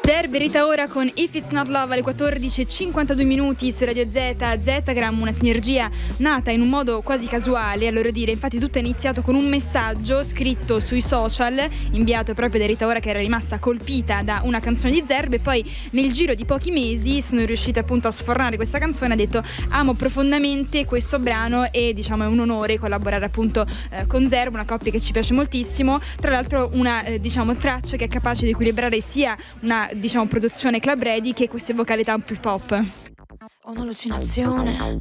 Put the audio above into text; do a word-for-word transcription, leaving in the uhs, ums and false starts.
Zerbe Rita Ora con If It's Not Love alle quattordici e cinquantadue minuti su Radio Z. Zetagram, una sinergia nata in un modo quasi casuale, a loro dire. Infatti tutto è iniziato con un messaggio scritto sui social, inviato proprio da Rita Ora, che era rimasta colpita da una canzone di Zerbe, e poi nel giro di pochi mesi sono riuscite appunto a sfornare questa canzone. Ha detto: amo profondamente questo brano e diciamo è un onore collaborare appunto eh, con Zerbe, una coppia che ci piace moltissimo. Tra l'altro una eh, diciamo traccia che è capace di equilibrare sia una diciamo produzione club ready che queste vocalità un po' hip hop. Ho un'allucinazione,